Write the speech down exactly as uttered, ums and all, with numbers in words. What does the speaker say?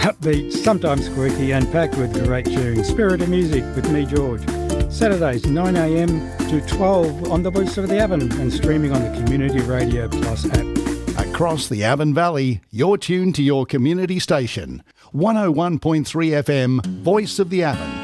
upbeat, sometimes quirky, and packed with great tunes. Spirit of Music with me, George. Saturdays, nine a m to twelve on the Voice of the Avon and streaming on the Community Radio Plus app. Across the Avon Valley, you're tuned to your community station. one oh one point three F M, Voice of the Avon.